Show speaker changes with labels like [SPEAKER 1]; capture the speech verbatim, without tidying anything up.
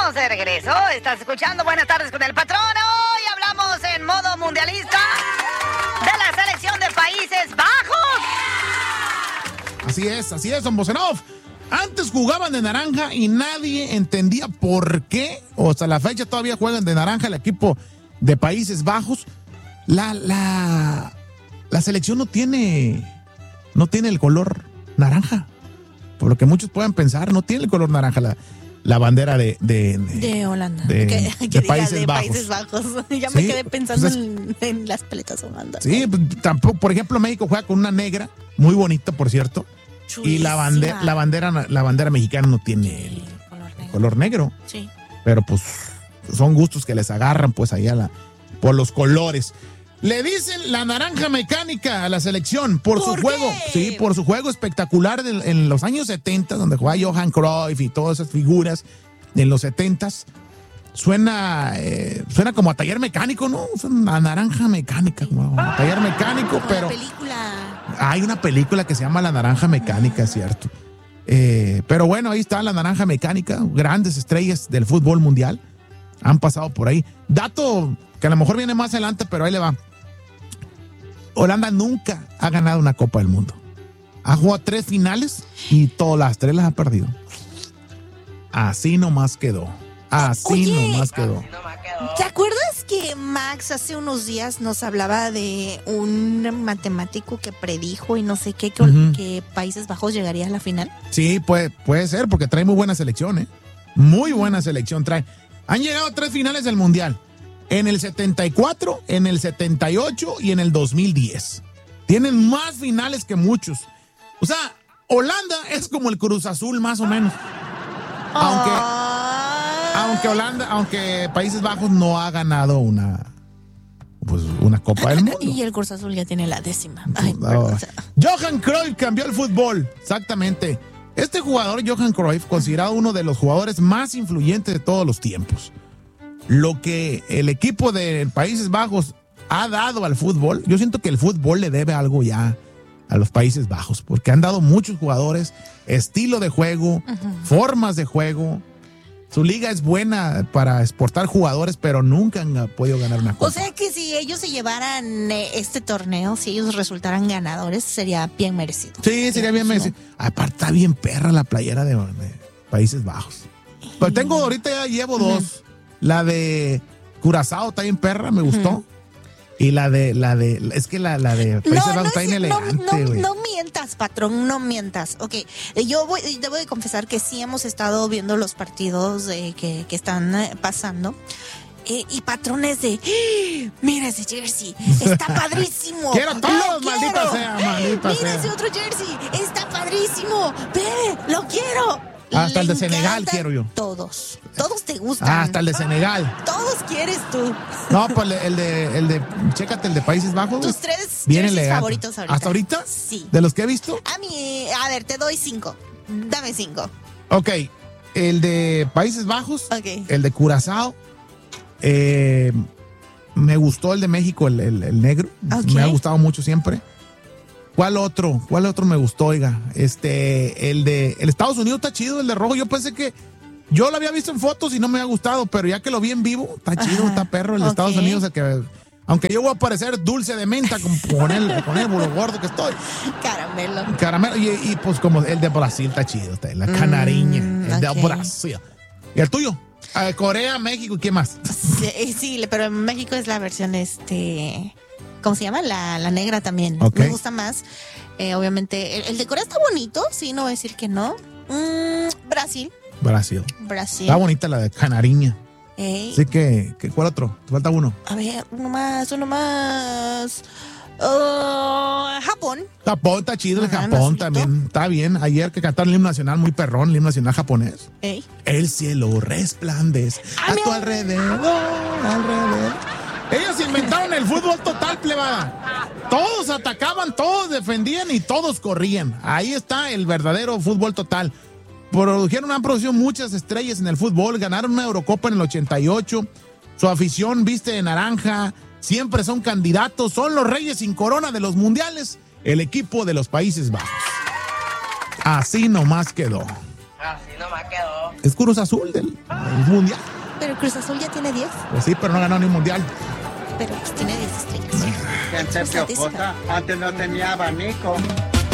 [SPEAKER 1] estamos de regreso. Estás escuchando Buenas Tardes con el Patrón. Hoy hablamos en modo mundialista de la selección de Países Bajos.
[SPEAKER 2] Así es, así es, don Bosenov. Antes jugaban de naranja y nadie entendía por qué, o hasta la fecha todavía juegan de naranja el equipo de Países Bajos. La, la, la selección no tiene, no tiene el color naranja. Por lo que muchos puedan pensar, no tiene el color naranja la, la bandera de... De,
[SPEAKER 3] de, de Holanda.
[SPEAKER 2] De,
[SPEAKER 3] que,
[SPEAKER 2] de,
[SPEAKER 3] que
[SPEAKER 2] Países,
[SPEAKER 3] de
[SPEAKER 2] Bajos.
[SPEAKER 3] Países Bajos. Ya
[SPEAKER 2] sí,
[SPEAKER 3] me quedé pensando
[SPEAKER 2] pues es,
[SPEAKER 3] en, en las paletas Holanda.
[SPEAKER 2] Sí, pues, tampoco, por ejemplo, México juega con una negra, muy bonita, por cierto. Chulísima. Y la bandera, la bandera, la bandera mexicana no tiene el, el color negro. El color negro.
[SPEAKER 3] Sí.
[SPEAKER 2] Pero pues son gustos que les agarran pues ahí a la, por los colores. Le dicen la naranja mecánica a la selección por, por su juego, sí, por su juego espectacular de, en los años setenta, donde jugaba Johan Cruyff y todas esas figuras en los setentas. Suena, eh, suena como a taller mecánico, ¿no? Es una naranja mecánica, como a taller mecánico,
[SPEAKER 3] como
[SPEAKER 2] pero...
[SPEAKER 3] Una película.
[SPEAKER 2] Hay una película que se llama La Naranja Mecánica, es cierto. Eh, pero bueno, ahí está la naranja mecánica, grandes estrellas del fútbol mundial han pasado por ahí. Dato que a lo mejor viene más adelante, pero ahí le va. Holanda nunca ha ganado una Copa del Mundo. Ha jugado tres finales y todas las tres las ha perdido. Así nomás quedó. Así
[SPEAKER 3] Oye,
[SPEAKER 2] nomás quedó.
[SPEAKER 3] ¿Te acuerdas que Max hace unos días nos hablaba de un matemático que predijo y no sé qué, que, uh-huh. que Países Bajos llegaría a la final?
[SPEAKER 2] Sí, puede, puede ser, porque trae muy buena selección, ¿eh? Muy buena selección trae. Han llegado a tres finales del Mundial. En el setenta y cuatro, en el setenta y ocho y en el dos mil diez. Tienen más finales que muchos. O sea, Holanda es como el Cruz Azul, más o menos. Aunque, aunque Holanda, aunque Países Bajos no ha ganado una, pues, una Copa del Mundo.
[SPEAKER 3] Y el Cruz Azul ya tiene la décima. Ay,
[SPEAKER 2] no.
[SPEAKER 3] perdón.
[SPEAKER 2] Johan Cruyff cambió el fútbol, exactamente. Este jugador, Johan Cruyff, considerado uno de los jugadores más influyentes de todos los tiempos. Lo que el equipo de Países Bajos ha dado al fútbol, yo siento que el fútbol le debe algo ya a los Países Bajos, porque han dado muchos jugadores, estilo de juego, uh-huh. formas de juego. Su liga es buena para exportar jugadores, pero nunca han podido ganar una copa.
[SPEAKER 3] O sea que si ellos se llevaran este torneo, si ellos resultaran ganadores, sería bien merecido.
[SPEAKER 2] Sí, sería bien merecido. Aparte está bien perra la playera de, de Países Bajos. Pero tengo, ahorita ya llevo uh-huh. dos. La de Curazao está bien perra, me gustó. Uh-huh. Y la de, la de, es que la, la de Países
[SPEAKER 3] no,
[SPEAKER 2] Bajos
[SPEAKER 3] no,
[SPEAKER 2] está bien elegante,
[SPEAKER 3] güey. No, no, no mientas, patrón, no mientas. Ok, yo voy, debo de confesar que sí hemos estado viendo los partidos eh, que, que están eh, pasando. Eh, y patrones de, ¡Ah! Mira ese jersey, está padrísimo.
[SPEAKER 2] Quiero todos, maldita sea, maldita
[SPEAKER 3] Mira
[SPEAKER 2] sea.
[SPEAKER 3] ese otro jersey, está padrísimo. Ve, lo quiero.
[SPEAKER 2] Hasta
[SPEAKER 3] Le
[SPEAKER 2] el de Senegal quiero yo.
[SPEAKER 3] Todos. Todos te gustan.
[SPEAKER 2] Ah, hasta el de Senegal.
[SPEAKER 3] Todos quieres tú.
[SPEAKER 2] No, pues el de, el de, chécate, el de Países Bajos.
[SPEAKER 3] Tus tres
[SPEAKER 2] bien
[SPEAKER 3] jerseys
[SPEAKER 2] elegante.
[SPEAKER 3] favoritos ahorita.
[SPEAKER 2] ¿Hasta ahorita?
[SPEAKER 3] Sí.
[SPEAKER 2] ¿De los que he visto?
[SPEAKER 3] A mí, a ver, te doy cinco. Dame cinco.
[SPEAKER 2] Ok, el de Países Bajos.
[SPEAKER 3] Ok.
[SPEAKER 2] El de Curazao. Eh, me gustó el de México, el, el, el negro. Okay. Me ha gustado mucho siempre. ¿Cuál otro? ¿Cuál otro me gustó, oiga? Este, el de el Estados Unidos está chido, el de rojo. Yo pensé que yo lo había visto en fotos y no me había gustado, pero ya que lo vi en vivo, está chido, Ajá. está perro. El de okay. Estados Unidos, el que, aunque yo voy a parecer dulce de menta con, con el, con el bolo gordo que estoy.
[SPEAKER 3] Caramelo.
[SPEAKER 2] Caramelo. Y, y pues como el de Brasil está chido, está, la canariña, mm, el okay. de Brasil. ¿Y el tuyo? Eh, Corea, México, ¿y qué más?
[SPEAKER 3] Sí, sí, pero en México es la versión este... ¿Cómo se llama? La, la negra también.
[SPEAKER 2] Okay.
[SPEAKER 3] Me gusta más. Eh, obviamente, el, el de Corea está bonito, sí, no voy a decir que no. Mm, Brasil.
[SPEAKER 2] Brasil.
[SPEAKER 3] Brasil.
[SPEAKER 2] Está bonita la de canariña.
[SPEAKER 3] Ey.
[SPEAKER 2] Así que, que, ¿cuál otro? Te falta uno.
[SPEAKER 3] A ver, uno más, uno más. Uh, Japón.
[SPEAKER 2] Japón, está chido. Ajá, el Japón también. Está bien. Ayer que cantaron el himno nacional, muy perrón, el himno nacional japonés.
[SPEAKER 3] Ey.
[SPEAKER 2] El cielo resplandece a, a tu alrededor, alrededor. Ellos inventaron el fútbol total, plebada. Todos atacaban, todos defendían y todos corrían. Ahí está el verdadero fútbol total. Produjeron, han producido muchas estrellas en el fútbol. Ganaron una Eurocopa en el ochenta y ocho. Su afición viste de naranja. Siempre son candidatos. Son los reyes sin corona de los mundiales. El equipo de los Países Bajos. Así nomás quedó.
[SPEAKER 4] Así nomás quedó.
[SPEAKER 2] Es Cruz Azul del, del Mundial.
[SPEAKER 3] Pero Cruz Azul ya tiene diez.
[SPEAKER 2] Pues sí, pero no ganó ni un Mundial.
[SPEAKER 3] Pero pues tiene diez estrellas.
[SPEAKER 5] Gente piojosa, antes no tenía abanico.